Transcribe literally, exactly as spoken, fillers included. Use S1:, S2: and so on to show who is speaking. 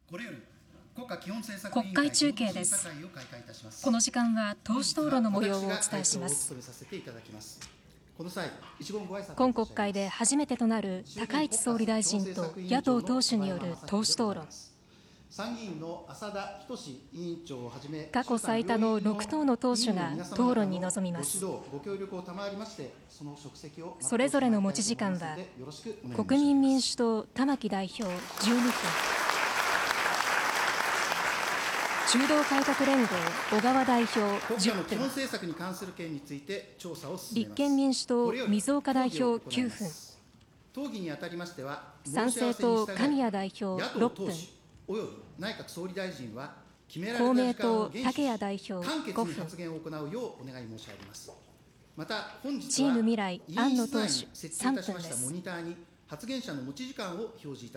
S1: これより国家基本政策
S2: 国会中継です。この時間は党首討論の模様をお伝えします。今国会で初めてとなる高市総理大臣と野党党首による党首討論。過去最多のろく党の党首が討論に臨みます。それぞれの持ち時間は国民民主党玉木代表じゅうにふん、中道改革連合小川代表じゅっぷん、立憲民主党水岡代表きゅうふん、参政党神谷代表ろっぷん、公明党竹谷代表ごふん、チーム未来庵野党首さんぷんです。